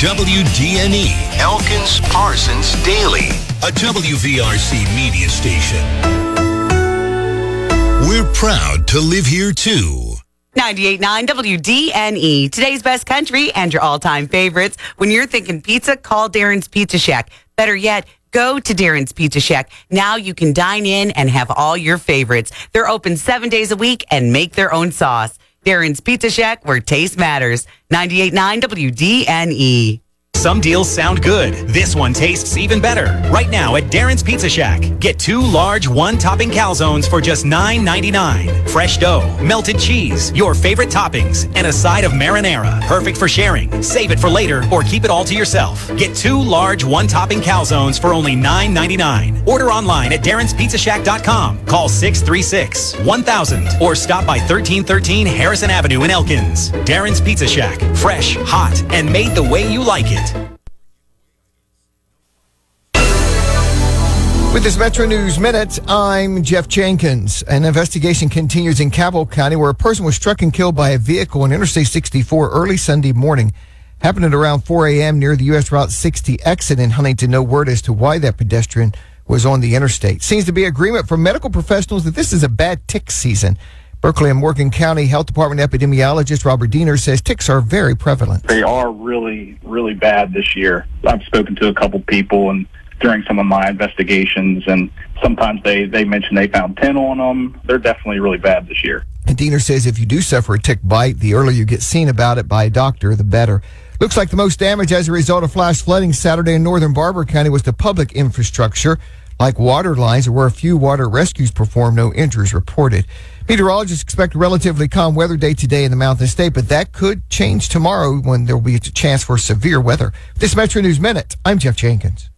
WDNE, Elkins Parsons Daily, a WVRC media station. We're proud to live here, too. 98.9 WDNE, today's best country and your all-time favorites. When you're thinking pizza, call Darren's Pizza Shack. Better yet, go to Darren's Pizza Shack. Now you can dine in and have all your favorites. They're open 7 days a week and make their own sauce. Darren's Pizza Shack, where taste matters. 98.9 WDNE. Some deals sound good. This one tastes even better. Right now at Darren's Pizza Shack. Get 2 large one-topping calzones for just $9.99. Fresh dough, melted cheese, your favorite toppings, and a side of marinara. Perfect for sharing. Save it for later or keep it all to yourself. Get 2 large one-topping calzones for only $9.99. Order online at darrenspizzashack.com. Call 636-1000 or stop by 1313 Harrison Avenue in Elkins. Darren's Pizza Shack. Fresh, hot, and made the way you like it. With this Metro News Minute, I'm Jeff Jenkins. An investigation continues in Cabell County where a person was struck and killed by a vehicle on Interstate 64 early Sunday morning. Happened at around 4 a.m. near the U.S. Route 60 exit in Huntington. No word as to why that pedestrian was on the interstate. Seems to be agreement from medical professionals that this is a bad tick season. Berkeley and Morgan County Health Department epidemiologist Robert Diener says ticks are very prevalent. They are really, really bad this year. I've spoken to a couple people and during some of my investigations, and sometimes they mention they found 10 on them. They're definitely really bad this year. And Diener says if you do suffer a tick bite, the earlier you get seen about it by a doctor, the better. Looks like the most damage as a result of flash flooding Saturday in northern Barber County was to public infrastructure, like water lines, where a few water rescues performed. No injuries reported. Meteorologists expect a relatively calm weather day today in the Mountain State, but that could change tomorrow when there will be a chance for severe weather. This Metro News Minute, I'm Jeff Jenkins.